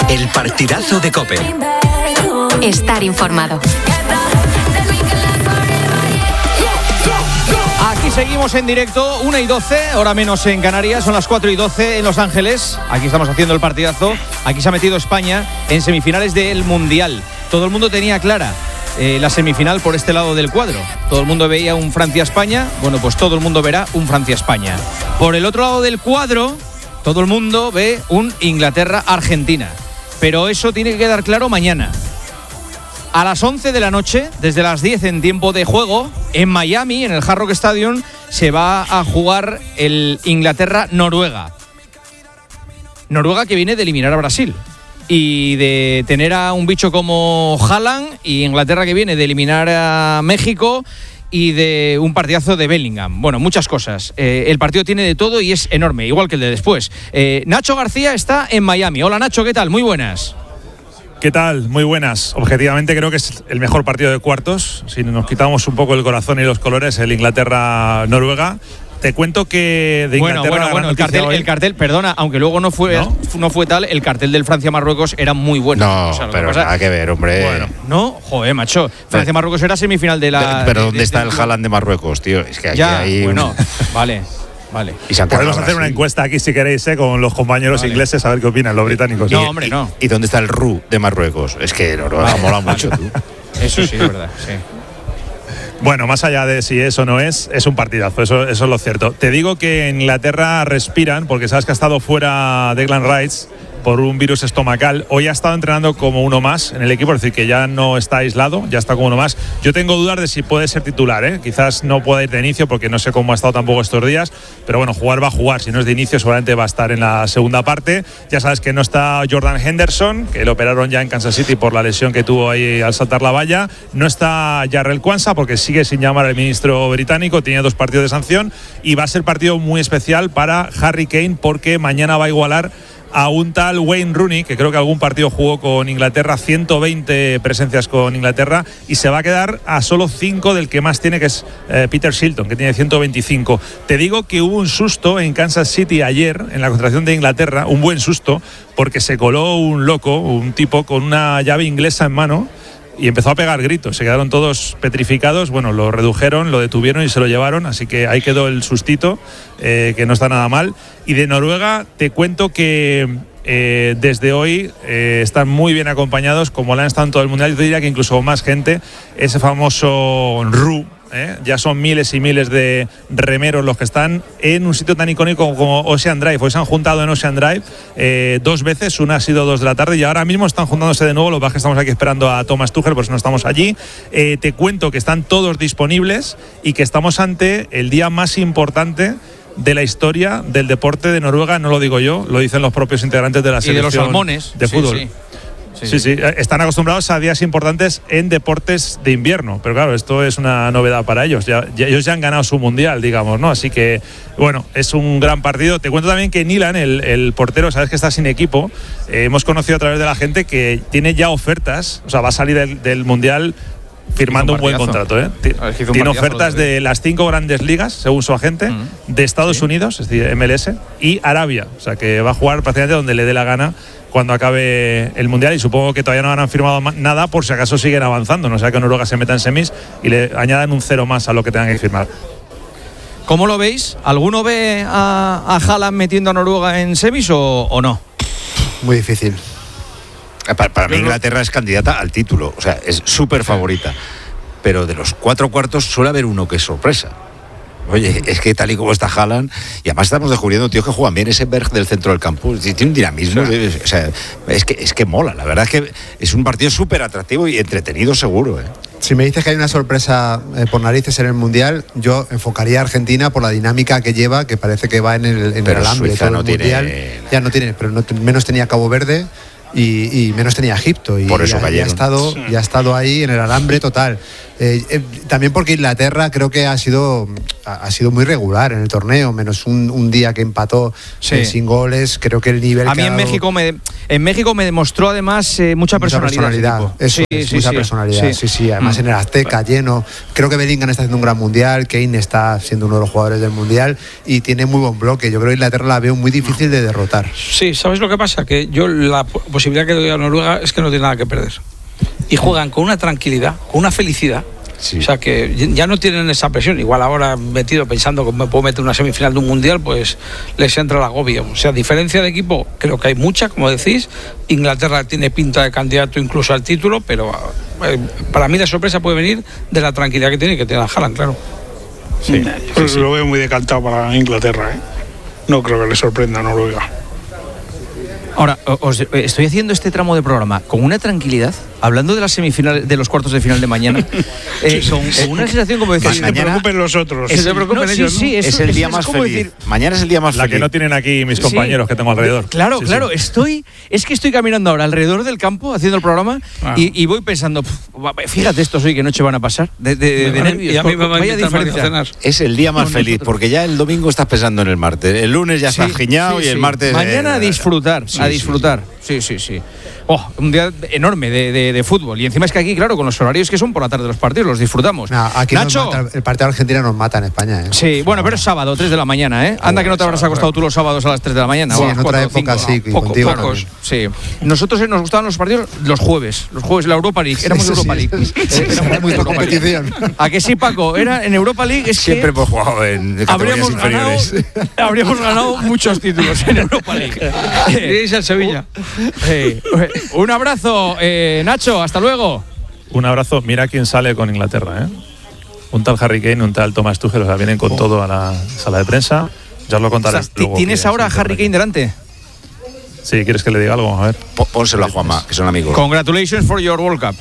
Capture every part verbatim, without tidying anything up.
El partidazo de COPE. Estar informado. Aquí seguimos en directo, una y doce, hora menos en Canarias, son las cuatro y doce en Los Ángeles. Aquí estamos haciendo el partidazo. Aquí se ha metido España en semifinales del Mundial. Todo el mundo tenía clara eh, la semifinal por este lado del cuadro. Todo el mundo veía un Francia-España. Bueno, pues todo el mundo verá un Francia-España. Por el otro lado del cuadro, todo el mundo ve un Inglaterra-Argentina. Pero eso tiene que quedar claro mañana. A las once de la noche, desde las diez en tiempo de juego, en Miami, en el Hard Rock Stadium, se va a jugar el Inglaterra-Noruega. Noruega que viene de eliminar a Brasil y de tener a un bicho como Haaland, y Inglaterra que viene de eliminar a México y de un partidazo de Bellingham. Bueno, muchas cosas. Eh, el partido tiene de todo y es enorme, igual que el de después. Eh, Nacho García está en Miami. Hola Nacho, ¿qué tal? Muy buenas. ¿Qué tal? Muy buenas. Objetivamente creo que es el mejor partido de cuartos. Si nos quitamos un poco el corazón y los colores, el Inglaterra-Noruega. Te cuento que de Inglaterra... Bueno, bueno, bueno, el cartel, el cartel, perdona, aunque luego no fue, ¿no? no fue tal, el cartel del Francia-Marruecos era muy bueno. No, o sea, pero pasa, nada que ver, hombre. Bueno, no, joder, macho. Francia-Marruecos era semifinal de la... Pero ¿dónde de, está de, el Haaland de Marruecos, tío? Es que aquí ya, hay... bueno, vale... Vale. Y podemos hacer una encuesta aquí si queréis, ¿eh? Con los compañeros vale. ingleses a ver qué opinan los británicos. No, hombre, no. ¿Y, y dónde está el R U de Marruecos? Es que Noruega vale. mola mucho, tú. Eso sí, es verdad, sí. Bueno, más allá de si es o no es, es un partidazo, eso, eso es lo cierto. Te digo que en Inglaterra respiran, porque sabes que ha estado fuera Declan Rice por un virus estomacal. Hoy ha estado entrenando como uno más en el equipo, es decir, que ya no está aislado, ya está como uno más. Yo tengo dudas de si puede ser titular, ¿eh? Quizás no pueda ir de inicio porque no sé cómo ha estado tampoco estos días, pero bueno, jugar va a jugar. Si no es de inicio, seguramente va a estar en la segunda parte. Ya sabes que no está Jordan Henderson, que lo operaron ya en Kansas City por la lesión que tuvo ahí al saltar la valla. No está Jarrell Quansah porque sigue sin llamar al ministro británico, tiene dos partidos de sanción, y va a ser partido muy especial para Harry Kane porque mañana va a igualar a un tal Wayne Rooney, que creo que algún partido jugó con Inglaterra, ciento veinte presencias con Inglaterra, y se va a quedar a solo cinco del que más tiene, que es eh, Peter Shilton, que tiene ciento veinticinco. Te digo que hubo un susto en Kansas City ayer, en la contratación de Inglaterra, un buen susto, porque se coló un loco, un tipo con una llave inglesa en mano, y empezó a pegar gritos, se quedaron todos petrificados. Bueno, lo redujeron, lo detuvieron y se lo llevaron, así que ahí quedó el sustito, eh, que no está nada mal. Y de Noruega te cuento que eh, desde hoy eh, están muy bien acompañados, como la han estado en todo el mundial. Yo te diría que incluso más gente, ese famoso R U, ¿Eh? ya son miles y miles de remeros los que están en un sitio tan icónico como Ocean Drive. Hoy se han juntado en Ocean Drive eh, dos veces, una ha sido dos de la tarde y ahora mismo están juntándose de nuevo. Lo que pasa es que estamos aquí esperando a Thomas Tuchel, por si no estamos allí. Eh, te cuento que están todos disponibles y que estamos ante el día más importante de la historia del deporte de Noruega. No lo digo yo, lo dicen los propios integrantes de la selección y de los salmones de fútbol. Sí, sí. Sí, sí, sí, están acostumbrados a días importantes en deportes de invierno, pero claro, esto es una novedad para ellos. Ya, ya, ellos ya han ganado su mundial, digamos, ¿no? Así que, bueno, es un gran partido. Te cuento también que Nilan, el, el portero, sabes que está sin equipo. Eh, hemos conocido a través de la gente que tiene ya ofertas, o sea, va a salir del, del mundial firmando un, un buen contrato, ¿eh? Tiene ofertas de, de las cinco grandes ligas, según su agente, uh-huh. de Estados sí. Unidos, es decir, M L S, y Arabia. O sea, que va a jugar prácticamente donde le dé la gana cuando acabe el mundial, y supongo que todavía no han firmado nada por si acaso siguen avanzando, no sea que Noruega se meta en semis y le añadan un cero más a lo que tengan que firmar. ¿Cómo lo veis? ¿Alguno ve a, a Haaland metiendo a Noruega en semis o, o no? Muy difícil. Para, para mí Inglaterra es candidata al título, o sea, es súper favorita, pero de los cuatro cuartos suele haber uno que es sorpresa. Oye, es que tal y como está Haaland, y además estamos descubriendo, tío, que juega bien ese Berg del centro del campo, tiene un dinamismo, o sea, es que, es que mola, la verdad es que es un partido súper atractivo y entretenido seguro, ¿eh? Si me dices que hay una sorpresa eh, por narices en el Mundial, yo enfocaría a Argentina por la dinámica que lleva, que parece que va en el, en el alambre todo no el tiene... Mundial. Ya no tiene, pero no, menos tenía Cabo Verde y, y menos tenía Egipto. Y por eso ya, ya, ha estado, ya ha estado ahí en el alambre total. Eh, eh, también porque Inglaterra creo que ha sido ha, ha sido muy regular en el torneo, menos un, un día que empató sí. eh, sin goles. Creo que el nivel a mí que en ha dado... México me en México me demostró además eh, mucha personalidad, mucha personalidad. Eso sí, es, sí, mucha sí. personalidad sí sí, sí. Además mm. en el Azteca lleno. Creo que Bellingham está haciendo un gran mundial, Kane está siendo uno de los jugadores del mundial y tiene muy buen bloque. Yo creo que Inglaterra la veo muy difícil de derrotar. Sí, ¿sabes lo que pasa? Que yo la posibilidad que doy a Noruega es que no tiene nada que perder y juegan con una tranquilidad, con una felicidad. Sí. O sea que ya no tienen esa presión. Igual ahora metido pensando que me puedo meter una semifinal de un mundial, pues les entra el agobio. O sea, diferencia de equipo, creo que hay mucha, como decís. Inglaterra tiene pinta de candidato incluso al título, pero eh, para mí la sorpresa puede venir de la tranquilidad que tiene y que tiene a Haaland, claro. Sí, pues sí, lo veo muy decantado para Inglaterra, ¿eh? No creo que le sorprenda a Noruega. Ahora, os estoy haciendo este tramo de programa con una tranquilidad, hablando de las semifinales, de los cuartos de final de mañana, eh, con, con una sensación como decir, que se preocupen los otros. Es, se preocupen no, ellos, sí, sí, ¿no? es, es el es, día es, más es feliz. decir, mañana es el día más la feliz. La que no tienen aquí mis compañeros sí. que tengo alrededor. Claro, sí, claro, sí. estoy, es que estoy caminando ahora alrededor del campo haciendo el programa ah. y, y voy pensando, fíjate estos hoy que noche van a pasar, de, de, de, de nervios. Y a mí me va a vaya diferencia. Es el día más no, feliz, nosotros. Porque ya el domingo estás pensando en el martes, el lunes ya sí, estás giñado sí, y el sí. martes... Mañana a disfrutar, sí, a disfrutar, sí, sí, sí. sí. Oh, un día enorme de, de, de fútbol. Y encima es que aquí, claro, con los horarios que son por la tarde los partidos, los disfrutamos. No, aquí Nacho, nos mata, el partido de Argentina nos mata en España, ¿eh? Sí, bueno, pero es sábado, tres de la mañana, ¿eh? Anda que no te habrás acostado tú los sábados a las tres de la mañana. Sí, o en otra época sí, y poco, contigo pocos. No. Sí. Nosotros nos gustaban los partidos los jueves, los jueves, la Europa League. Éramos sí, Europa League. Sí, sí, éramos muy Europa competición. League. ¿A que sí, Paco? Era en Europa League. Es Siempre que hemos jugado en categorías inferiores. Ganado, habríamos ganado muchos títulos en Europa League. Iréis al Sevilla. Eh, un abrazo. Eh, Nacho, hasta luego. Un abrazo. Mira quién sale con Inglaterra, ¿eh? Un tal Harry Kane, un tal Thomas Tuchel, o sea, vienen con oh. todo a la sala de prensa. Ya os lo contaré. O sea, luego ¿tienes ahora a Harry Kane delante? Sí, ¿quieres que le diga algo? A ver. Pónselo a Juanma, que son amigos. Congratulations for your World Cup.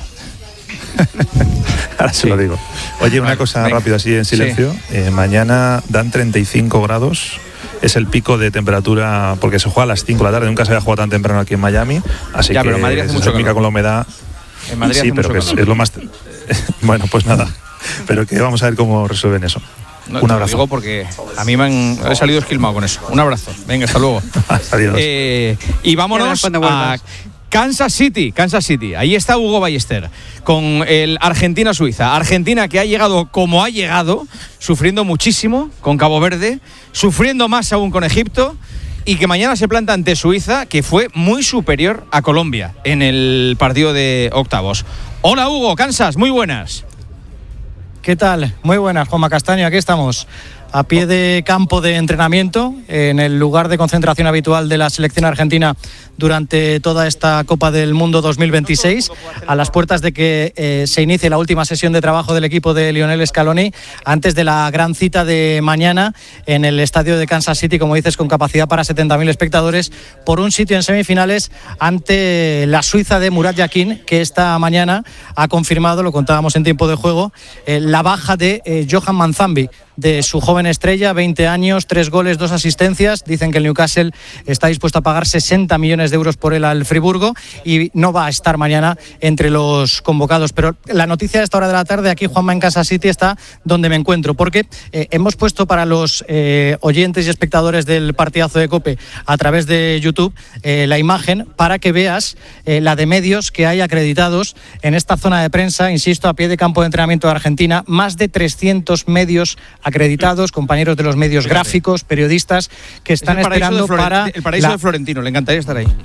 Ahora se sí. lo digo. Oye, una cosa Venga. rápida así en silencio. Sí. Eh, mañana dan treinta y cinco grados. Es el pico de temperatura porque se juega a las cinco de la tarde. Nunca se había jugado tan temprano aquí en Miami. Así ya, que pero Madrid hace se mucho explica con la humedad. En Madrid sí, hace pero mucho que es, es lo más. Bueno, pues nada. Pero que vamos a ver cómo resuelven eso. No, un abrazo. Lo digo porque a mí me han he salido esquilmado con eso. Un abrazo. Venga, hasta luego. Adiós. Eh, y vámonos a Kansas City, Kansas City. Ahí está Hugo Ballester con el Argentina-Suiza. Argentina que ha llegado como ha llegado, sufriendo muchísimo con Cabo Verde, sufriendo más aún con Egipto y que mañana se planta ante Suiza, que fue muy superior a Colombia en el partido de octavos. Hola Hugo, Kansas, muy buenas. ¿Qué tal? Muy buenas, Juanma Castaño, aquí estamos. A pie de campo de entrenamiento, en el lugar de concentración habitual de la selección argentina durante toda esta Copa del Mundo dos mil veintiséis, a las puertas de que eh, se inicie la última sesión de trabajo del equipo de Lionel Scaloni, antes de la gran cita de mañana en el estadio de Kansas City, como dices, con capacidad para setenta mil espectadores, por un sitio en semifinales ante la Suiza de Murat Yakin, que esta mañana ha confirmado, lo contábamos en tiempo de juego, eh, la baja de eh, Johan Manzambi, de su joven estrella, veinte años, tres goles, dos asistencias. Dicen que el Newcastle está dispuesto a pagar sesenta millones de euros por él al Friburgo y no va a estar mañana entre los convocados. Pero la noticia de esta hora de la tarde aquí, Juanma, en Kansas City, está donde me encuentro, porque eh, hemos puesto para los eh, oyentes y espectadores del partidazo de COPE a través de YouTube eh, la imagen para que veas eh, la de medios que hay acreditados en esta zona de prensa, insisto, a pie de campo de entrenamiento de Argentina, más de trescientos medios acreditados, compañeros de los medios Fíjate. gráficos, periodistas que están esperando para... El paraíso la... de Florentino, le encantaría estar ahí.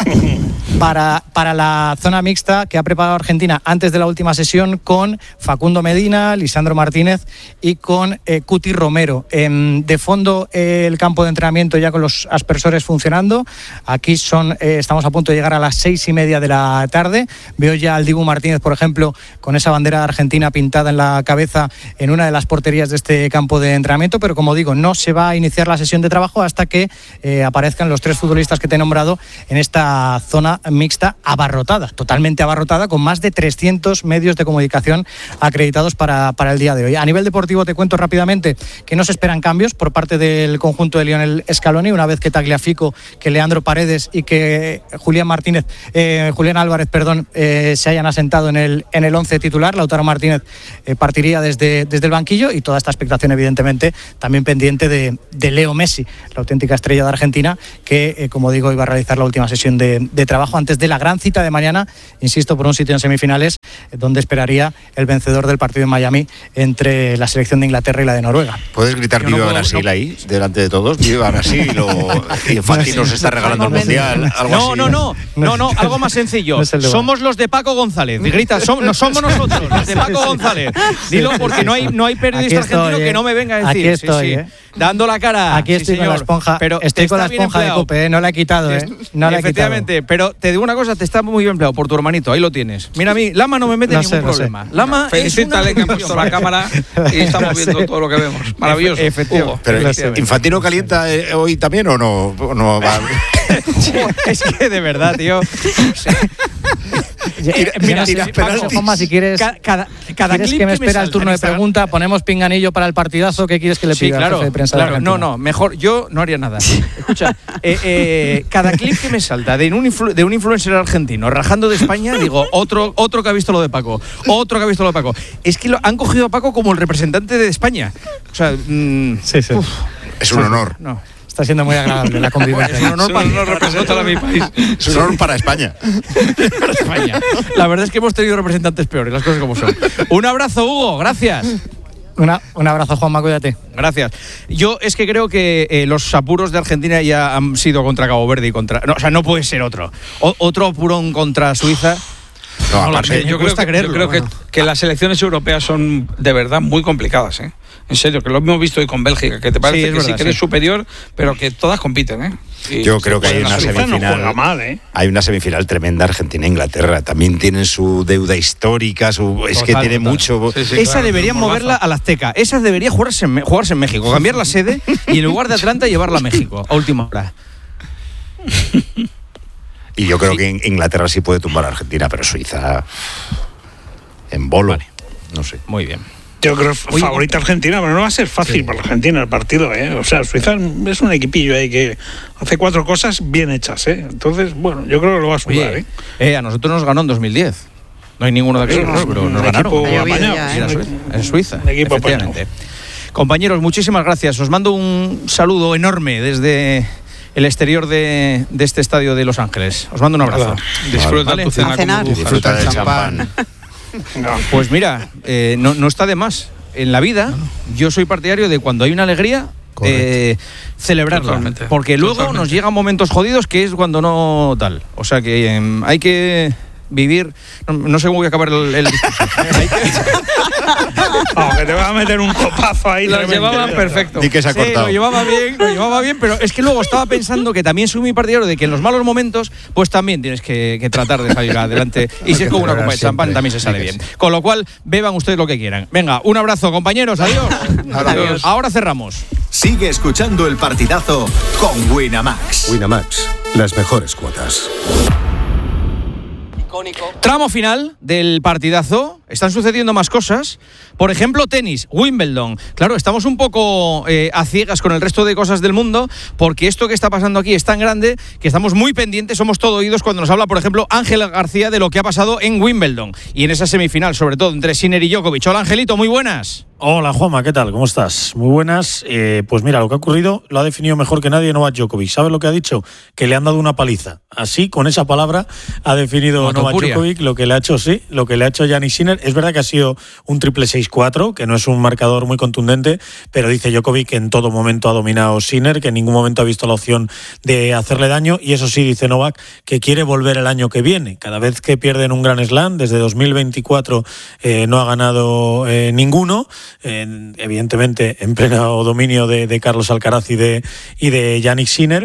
Para, para la zona mixta que ha preparado Argentina antes de la última sesión con Facundo Medina, Lisandro Martínez y con eh, Cuti Romero. Eh, de fondo eh, el campo de entrenamiento ya con los aspersores funcionando. Aquí son eh, estamos a punto de llegar a las seis y media de la tarde. Veo ya al Dibu Martínez, por ejemplo, con esa bandera argentina pintada en la cabeza en una de las porterías de este campo de entrenamiento, pero como digo, no se va a iniciar la sesión de trabajo hasta que eh, aparezcan los tres futbolistas que te he nombrado en esta zona mixta abarrotada, totalmente abarrotada, con más de trescientos medios de comunicación acreditados para, para el día de hoy. A nivel deportivo te cuento rápidamente que no se esperan cambios por parte del conjunto de Lionel Scaloni, una vez que Tagliafico, que Leandro Paredes y que Julián Martínez, eh, Julián Álvarez, perdón, eh, se hayan asentado en el en el once titular. Lautaro Martínez eh, partiría desde, desde el banquillo, y toda esta expectación evidentemente también pendiente de, de Leo Messi, la auténtica estrella de Argentina, que eh, como digo iba a realizar la última sesión de, de trabajo antes de la gran cita de mañana, insisto, por un sitio en semifinales, eh, donde esperaría el vencedor del partido en Miami entre la selección de Inglaterra y la de Noruega. ¿Puedes gritar Yo no viva puedo, Brasil no. ahí, delante de todos? Viva Brasil, o Infantino nos está regalando el mundial, algo No, así. no, no, no, no, algo más sencillo. No es el lugar. Somos los de Paco González. Grita, som- no somos nosotros, los de Paco González. Dilo, porque no hay, no hay periodista Aquí estoy, argentino que eh. no me venga a decir. Aquí estoy, sí, sí. eh. Dando la cara. Aquí estoy sí, con la señor. esponja, Pero estoy te con la está bien esponja de empleado. Cope, ¿eh? No la he quitado, ¿eh? No la he quitado. Efectivamente, pero te digo una cosa, te está muy bien empleado por tu hermanito, ahí lo tienes. Mira, a mí, Lama no me mete No ningún sé, no sé. problema. Lama Felicítale es que una han puesto la cámara y estamos viendo todo lo que vemos. Maravilloso. Efectivamente. Hugo. Pero Efectivamente. ¿Infantino calienta eh, hoy también o no? ¿O no va? Es que de verdad, tío. Eh, Mira, si- tira si- penaltis. Juanma, si quieres, Ca- cada, cada ¿quieres clip que me me espera el salta turno en de Instagram- pregunta? Ponemos pinganillo para el partidazo. ¿Qué quieres que le Sí, pida al claro, jefe de prensa de claro. No, Argentina? no, mejor yo no haría nada. Escucha, eh, eh, cada clip que me salta de un, influ- de un influencer argentino rajando de España, digo, otro, otro que ha visto lo de Paco, otro que ha visto lo de Paco. Es que lo, han cogido a Paco como el representante de España. O sea, mm, Sí, sí. uf, Es un honor. no. Está siendo muy agradable la convivencia. Es un honor para, No representa a mi país. Es un honor para España. para España. La verdad es que hemos tenido representantes peores, las cosas como son. Un abrazo, Hugo, gracias. Una, un abrazo, Juanma, cuídate. Gracias. Yo es que creo que eh, los apuros de Argentina ya han sido contra Cabo Verde y contra... No, o sea, no puede ser otro. O- otro apurón contra Suiza. No, No lo aparte, sé, yo creo, cuesta que, yo creerlo, creo que, bueno. que las elecciones europeas son de verdad muy complicadas, ¿eh? En serio, que lo hemos visto hoy con Bélgica, que te parece Sí, es que sí verdad, que eres sí. superior, pero que todas compiten, ¿eh? Y Yo creo que hay pueden una asumir. Suiza no semifinal. juega mal, ¿eh? Hay una semifinal tremenda, Argentina e Inglaterra. También tienen su deuda histórica, su, es que Total, tiene total. mucho. Sí, sí, Esa claro, deberían un morbazo. moverla a la Azteca. Esa debería jugarse en, Me- jugarse en México. Cambiar la sede y en lugar de Atlanta llevarla a México a última hora. Y yo creo que in- Inglaterra sí puede tumbar a Argentina, pero Suiza en bolo. Vale. No sé. Muy bien. Yo creo Oye, favorita Argentina, pero no va a ser fácil para Argentina el partido, ¿eh? O sea, Suiza es un equipillo ahí que hace cuatro cosas bien hechas, ¿eh? Entonces, bueno, yo creo que lo va a sudar, Oye, ¿eh? eh, a nosotros nos ganó en dos mil diez. No hay ninguno de aquellos, Sí, ¿no? pero un nos equipo ganaron. apañado, Era sí, un Suiza, equipo- en Suiza, un equipo efectivamente. Compañeros, muchísimas gracias. Os mando un saludo enorme desde el exterior de, de este estadio de Los Ángeles. Os mando un abrazo. Disfruta Vale. tu cena A cenar. como tú. Disfruta del champán. champán. No. Pues mira, eh, no, no está de más. En la vida, yo soy partidario de cuando hay una alegría, eh, celebrarla. Totalmente. Porque luego Totalmente. nos llegan momentos jodidos que es cuando no tal. O sea que eh, hay que vivir. No, no sé cómo voy a acabar el, el discurso. Hay que- Vamos, que te vas a meter un copazo ahí. Lo tremendo. llevaban perfecto. Di que se ha Sí, cortado. lo llevaba bien, lo llevaba bien, pero es que luego estaba pensando que también soy muy partidario de que en los malos momentos, pues también tienes que, que tratar de salir adelante. Y si es con una copa de champán, siempre. también se sale bien. Con lo cual, beban ustedes lo que quieran. Venga, un abrazo, compañeros. Adiós. Adiós. Ahora cerramos. Sigue escuchando el partidazo con Winamax. Winamax, las mejores cuotas. Tramo final del partidazo. Están sucediendo más cosas. Por ejemplo, tenis, Wimbledon. Claro, estamos un poco eh, a ciegas con el resto de cosas del mundo, porque esto que está pasando aquí es tan grande que estamos muy pendientes, somos todo oídos cuando nos habla, por ejemplo, Ángel García de lo que ha pasado en Wimbledon. Y en esa semifinal, sobre todo, entre Sinner y Djokovic. Hola, Angelito, muy buenas. Hola Juanma, ¿qué tal? ¿Cómo estás? Muy buenas. Eh, pues mira, lo que ha ocurrido lo ha definido mejor que nadie Novak Djokovic. ¿Sabes lo que ha dicho? Que le han dado una paliza. Así, con esa palabra, ha definido Como Novak Topuria. Djokovic lo que le ha hecho, sí, lo que le ha hecho Giannis Sinner. Es verdad que ha sido un triple seis cuatro, que no es un marcador muy contundente, pero dice Djokovic que en todo momento ha dominado Sinner, que en ningún momento ha visto la opción de hacerle daño, y eso sí, dice Novak, que quiere volver el año que viene. Cada vez que pierden un Grand Slam, desde dos mil veinticuatro eh, no ha ganado eh, ninguno, eh, evidentemente en pleno dominio de, de Carlos Alcaraz y de, y de Yannick Sinner,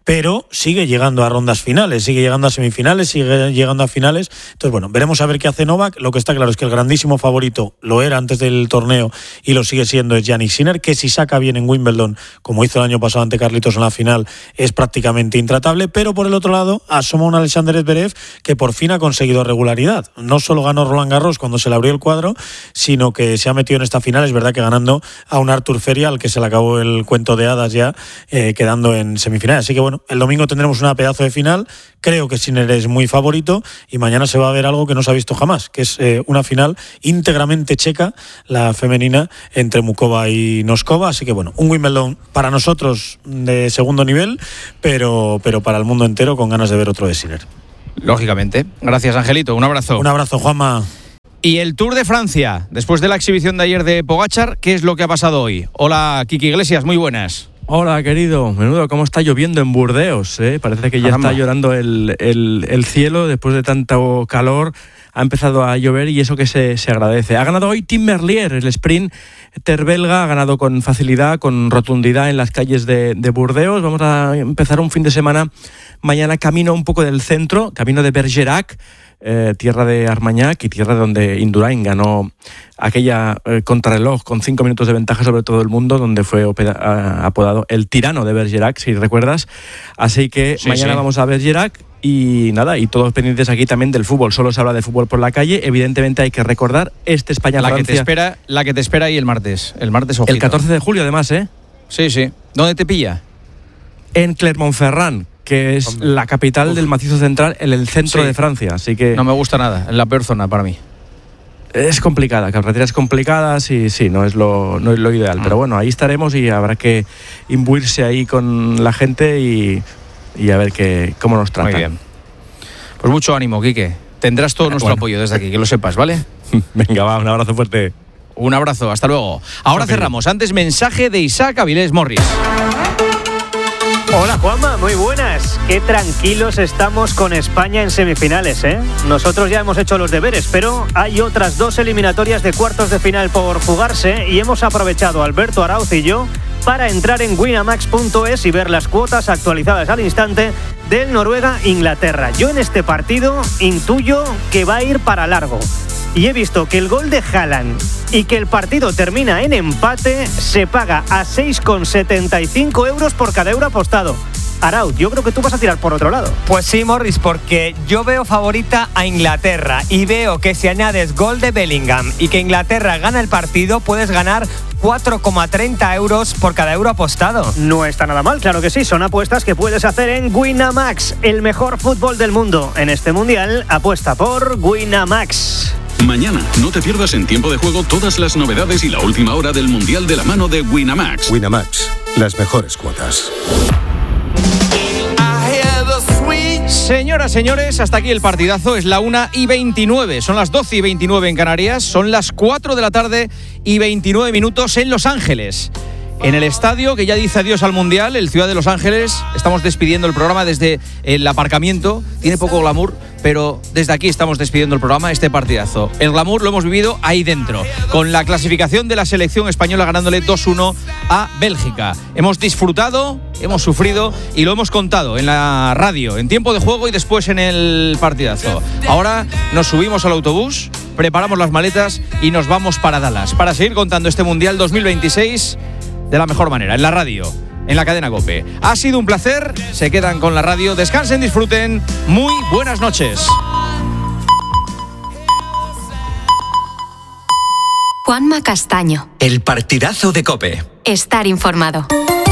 pero sigue llegando a rondas finales, sigue llegando a semifinales, sigue llegando a finales. Entonces, bueno, veremos a ver qué hace Novak. Lo que está claro es que el grandísimo favorito lo era antes del torneo y lo sigue siendo es Jannik Sinner, que si saca bien en Wimbledon, como hizo el año pasado ante Carlitos en la final, es prácticamente intratable. Pero por el otro lado, asoma un Alexander Zverev que por fin ha conseguido regularidad. No solo ganó Roland Garros cuando se le abrió el cuadro, sino que se ha metido en esta final, es verdad que ganando a un Artur Feria, al que se le acabó el cuento de hadas ya, eh, quedando en semifinales. Así que bueno, el domingo tendremos una pedazo de final. Creo que Sinner es muy favorito y mañana se va a ver algo que no se ha visto jamás, que es eh, una final íntegramente checa, la femenina, entre Mukova y Noskova. Así que bueno, un Wimbledon para nosotros de segundo nivel, pero, pero para el mundo entero con ganas de ver otro de Sinner. Lógicamente. Gracias, Angelito. Un abrazo. Un abrazo, Juanma. Y el Tour de Francia, después de la exhibición de ayer de Pogačar, ¿qué es lo que ha pasado hoy? Hola, Kiki Iglesias, muy buenas. Hola, querido. Menudo, cómo está lloviendo en Burdeos, ¿eh? Parece que ya Caramba. Está llorando el, el, el cielo después de tanto calor. Ha empezado a llover y eso que se, se agradece. Ha ganado hoy Tim Merlier, el sprint belga, ha ganado con facilidad, con rotundidad en las calles de, de Burdeos. Vamos a empezar un fin de semana mañana camino un poco del centro, camino de Bergerac, Eh, tierra de Armagnac y tierra donde Indurain ganó aquella eh, contrarreloj con cinco minutos de ventaja sobre todo el mundo, donde fue opeda- a, apodado el tirano de Bergerac, si recuerdas. Así que sí, mañana sí. Vamos a Bergerac y nada, y todos pendientes aquí también del fútbol. Solo se habla de fútbol por la calle. Evidentemente hay que recordar este España-Francia. La que te espera, la que te espera ahí el martes. El martes, ojito. El catorce de julio además, ¿eh? Sí, sí. ¿Dónde te pilla? En Clermont-Ferrand, que es Hombre. la capital Uf. del macizo central, en el centro sí. de Francia, así que... No me gusta nada, es la peor zona para mí. Es complicada, carreteras complicadas y sí, no es lo, no es lo ideal, mm. pero bueno, ahí estaremos y habrá que imbuirse ahí con la gente y, y a ver que, cómo nos tratan. Muy bien. Pues mucho ánimo, Quique. Tendrás todo nuestro bueno. apoyo desde aquí, que lo sepas, ¿vale? Venga, va, un abrazo fuerte. Un abrazo, hasta luego. Ahora okay. cerramos. Antes, mensaje de Isaac Avilés Morris. Hola Juanma, muy buenas. Qué tranquilos estamos con España en semifinales, ¿eh? Nosotros ya hemos hecho los deberes, pero hay otras dos eliminatorias de cuartos de final por jugarse y hemos aprovechado, Alberto Arauz y yo, para entrar en winamax punto es y ver las cuotas actualizadas al instante del Noruega-Inglaterra. Yo en este partido intuyo que va a ir para largo. Y he visto que el gol de Haaland y que el partido termina en empate, se paga a seis coma setenta y cinco euros por cada euro apostado. Arauz, yo creo que tú vas a tirar por otro lado. Pues sí, Morris, porque yo veo favorita a Inglaterra y veo que si añades gol de Bellingham y que Inglaterra gana el partido, puedes ganar cuatro coma treinta euros por cada euro apostado. No está nada mal, claro que sí. Son apuestas que puedes hacer en Winamax, el mejor fútbol del mundo. En este mundial, apuesta por Winamax. Mañana, no te pierdas en Tiempo de Juego todas las novedades y la última hora del Mundial de la mano de Winamax. Winamax, las mejores cuotas. Señoras, señores, hasta aquí el partidazo. Es la una y veintinueve. Son las doce y veintinueve en Canarias. Son las cuatro de la tarde y veintinueve minutos en Los Ángeles. En el estadio que ya dice adiós al Mundial, el Ciudad de Los Ángeles. Estamos despidiendo el programa desde el aparcamiento. Tiene poco glamour, pero desde aquí estamos despidiendo el programa, este partidazo. El glamour lo hemos vivido ahí dentro, con la clasificación de la selección española ganándole dos uno a Bélgica. Hemos disfrutado, hemos sufrido y lo hemos contado en la radio, en Tiempo de Juego y después en el partidazo. Ahora nos subimos al autobús, preparamos las maletas y nos vamos para Dallas para seguir contando este Mundial dos mil veintiséis de la mejor manera, en la radio, en la cadena COPE. Ha sido un placer, se quedan con la radio, descansen, disfruten, muy buenas noches. Juanma Castaño. El partidazo de COPE. Estar informado.